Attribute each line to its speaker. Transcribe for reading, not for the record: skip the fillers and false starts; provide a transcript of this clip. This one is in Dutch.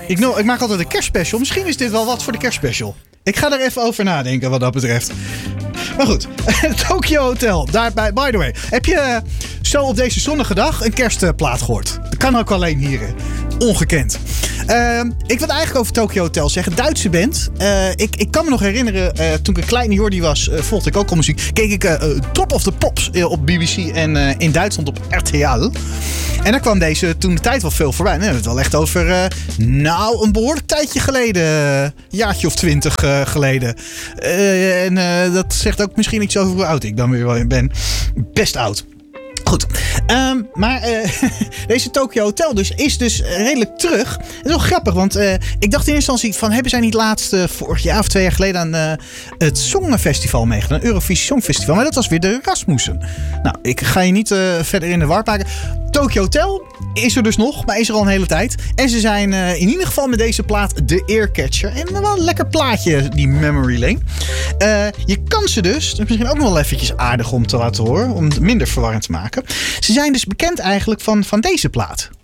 Speaker 1: Ik maak altijd een kerstspecial. Misschien is dit wel wat voor de kerstspecial. Ik ga er even over nadenken wat dat betreft. Maar goed, Tokyo Hotel. Daarbij, by the way. Heb je zo op deze zonnige dag een kerstplaat gehoord? Dat kan ook alleen hier. Ongekend. Ik wil eigenlijk over Tokyo Hotel zeggen. Duitse band. Ik kan me nog herinneren, toen ik een kleine Jordi was, volgde ik ook al muziek. Keek ik Top of the Pops op BBC en in Duitsland op RTL. En daar kwam deze toen de tijd wel veel voorbij. We hebben het wel echt over, een behoorlijk tijdje geleden. Een jaartje of 20 geleden. En dat zegt ook misschien iets over hoe oud ik dan weer ben. Best oud. Goed, maar deze Tokyo Hotel is dus redelijk terug. Dat is wel grappig, want ik dacht in eerste instantie van... hebben zij niet laatst vorig jaar of 2 jaar geleden aan het Songfestival meegedaan? Eurovisie Songfestival, maar dat was weer de Rasmussen. Nou, ik ga je niet verder in de war maken. Tokyo Hotel is er dus nog, maar is er al een hele tijd. En ze zijn in ieder geval met deze plaat de earcatcher. En wel een lekker plaatje, die Memory Lane. Je kan ze dus, dat is misschien ook nog wel eventjes aardig om te laten horen... om het minder verwarrend te maken. Ze zijn dus bekend eigenlijk van deze plaat.